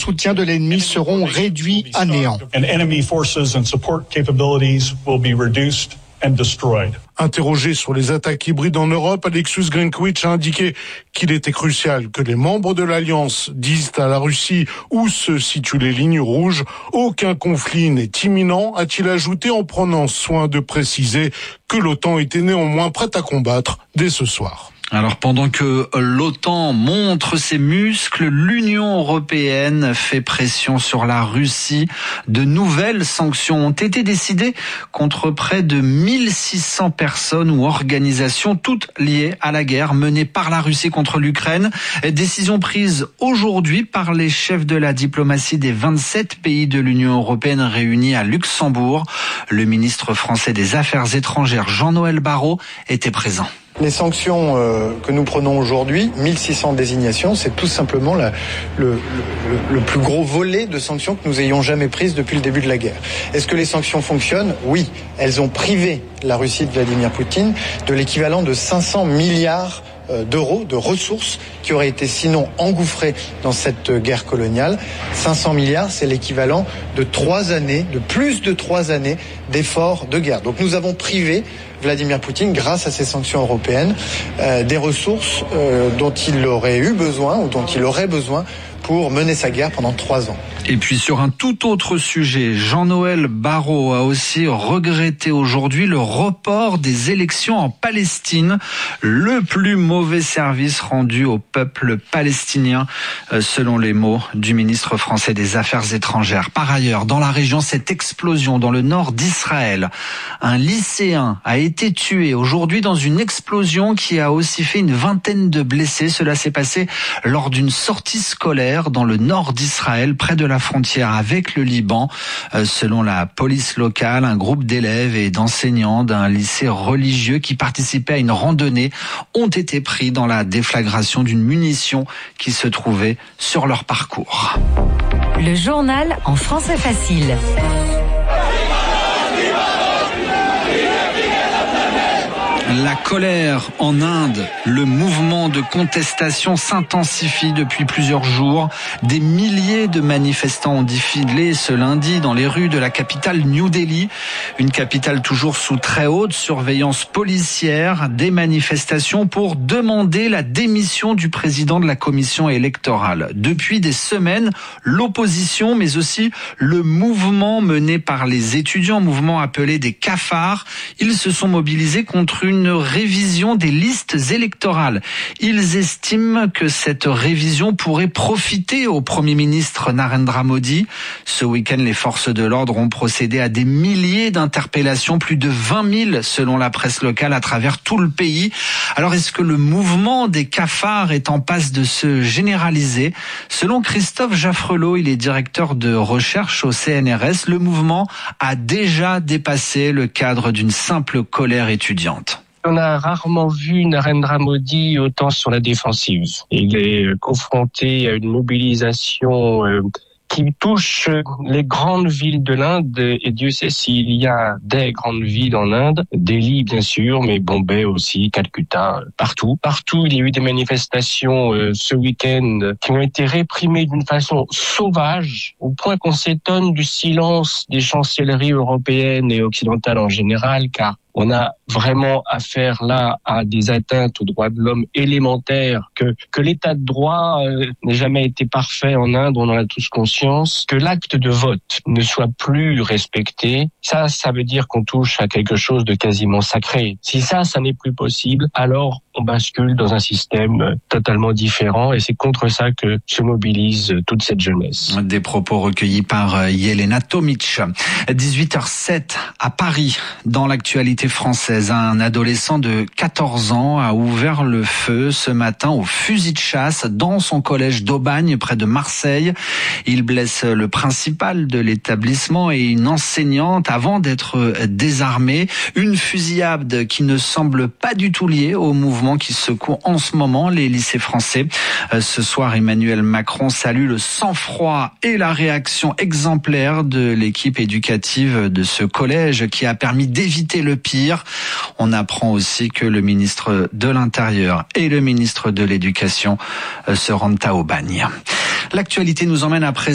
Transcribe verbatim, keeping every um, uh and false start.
soutiens de l'ennemi seront réduits à néant. Interrogé sur les attaques hybrides en Europe, Aleksius Grynkewicz a indiqué qu'il était crucial que les membres de l'Alliance disent à la Russie où se situent les lignes rouges. Aucun conflit n'est imminent, a-t-il ajouté en prenant soin de préciser que l'OTAN était néanmoins prête à combattre dès ce soir. Alors pendant que l'OTAN montre ses muscles, l'Union européenne fait pression sur la Russie. De nouvelles sanctions ont été décidées contre près de mille six cents personnes ou organisations, toutes liées à la guerre menée par la Russie contre l'Ukraine. Décision prise aujourd'hui par les chefs de la diplomatie des vingt-sept pays de l'Union européenne réunis à Luxembourg. Le ministre français des Affaires étrangères, Jean-Noël Barrot, était présent. Les sanctions euh, que nous prenons aujourd'hui, mille six cents désignations, c'est tout simplement la, le, le, le plus gros volet de sanctions que nous ayons jamais prises depuis le début de la guerre. Est-ce que les sanctions fonctionnent ? Oui, elles ont privé la Russie de Vladimir Poutine de l'équivalent de cinq cents milliards d'euros de ressources qui auraient été sinon engouffrées dans cette guerre coloniale. cinq cents milliards, c'est l'équivalent de trois années, de plus de trois années d'efforts de guerre. Donc nous avons privé Vladimir Poutine, grâce à ces sanctions européennes, euh, des ressources euh, dont il aurait eu besoin ou dont il aurait besoin pour mener sa guerre pendant trois ans. Et puis sur un tout autre sujet, Jean-Noël Barrot a aussi regretté aujourd'hui le report des élections en Palestine, le plus mauvais service rendu au peuple palestinien, selon les mots du ministre français des Affaires étrangères. Par ailleurs, dans la région, cette explosion dans le nord d'Israël, un lycéen a été tué aujourd'hui dans une explosion qui a aussi fait une vingtaine de blessés. Cela s'est passé lors d'une sortie scolaire dans le nord d'Israël, près de la frontière avec le Liban. Euh, selon la police locale, un groupe d'élèves et d'enseignants d'un lycée religieux qui participaient à une randonnée ont été pris dans la déflagration d'une munition qui se trouvait sur leur parcours. Le journal en français facile. La colère en Inde, le mouvement de contestation s'intensifie depuis plusieurs jours. Des milliers de manifestants ont défilé ce lundi dans les rues de la capitale New Delhi, une capitale toujours sous très haute surveillance policière. Des manifestations pour demander la démission du président de la commission électorale. Depuis des semaines, l'opposition, mais aussi le mouvement mené par les étudiants, mouvement appelé des cafards, ils se sont mobilisés contre une une révision des listes électorales. Ils estiment que cette révision pourrait profiter au Premier ministre Narendra Modi. Ce week-end, les forces de l'ordre ont procédé à des milliers d'interpellations, plus de vingt mille selon la presse locale à travers tout le pays. Alors, est-ce que le mouvement des cafards est en passe de se généraliser ? Selon Christophe Jaffrelot, il est directeur de recherche au C N R S, le mouvement a déjà dépassé le cadre d'une simple colère étudiante. On a rarement vu Narendra Modi autant sur la défensive. Il est confronté à une mobilisation euh, qui touche les grandes villes de l'Inde, et Dieu sait s'il y a des grandes villes en Inde, Delhi bien sûr, mais Bombay aussi, Calcutta, partout. Partout, il y a eu des manifestations euh, ce week-end qui ont été réprimées d'une façon sauvage, au point qu'on s'étonne du silence des chancelleries européennes et occidentales en général, car on a vraiment affaire là à des atteintes aux droits de l'homme élémentaires, que, que l'état de droit euh, n'ait jamais été parfait en Inde, on en a tous conscience, que l'acte de vote ne soit plus respecté. Ça, ça veut dire qu'on touche à quelque chose de quasiment sacré. Si ça, ça n'est plus possible, alors on bascule dans un système totalement différent, et c'est contre ça que se mobilise toute cette jeunesse. Des propos recueillis par Yelena Tomic. dix-huit heures sept à Paris, dans l'actualité française, un adolescent de quatorze ans a ouvert le feu ce matin au fusil de chasse dans son collège d'Aubagne, près de Marseille. Il blesse le principal de l'établissement et une enseignante avant d'être désarmé. Une fusillade qui ne semble pas du tout liée au mouvement qui secoue en ce moment les lycées français. Ce soir, Emmanuel Macron salue le sang-froid et la réaction exemplaire de l'équipe éducative de ce collège qui a permis d'éviter le pire. On apprend aussi que le ministre de l'Intérieur et le ministre de l'Éducation se rendent à Aubagne. L'actualité nous emmène à présent